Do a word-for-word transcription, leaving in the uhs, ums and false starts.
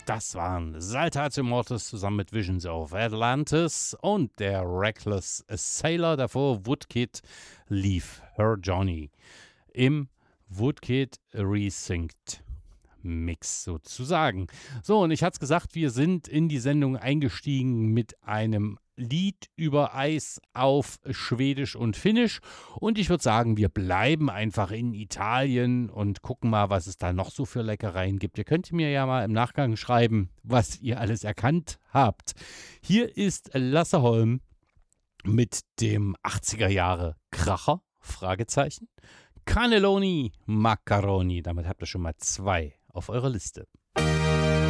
Das waren Saltatio Mortis zusammen mit Visions of Atlantis und der Reckless Sailor, davor Woodkid Leave Her Johnny im Woodkid Resynced Mix sozusagen. So, und ich hatte es gesagt, wir sind in die Sendung eingestiegen mit einem Lied über Eis auf Schwedisch und Finnisch. Und ich würde sagen, wir bleiben einfach in Italien und gucken mal, was es da noch so für Leckereien gibt. Ihr könnt mir ja mal im Nachgang schreiben, was ihr alles erkannt habt. Hier ist Lasse Holm mit dem achtziger Jahre Kracher, Fragezeichen. Cannelloni Macaroni. Damit habt ihr schon mal zwei auf eurer Liste.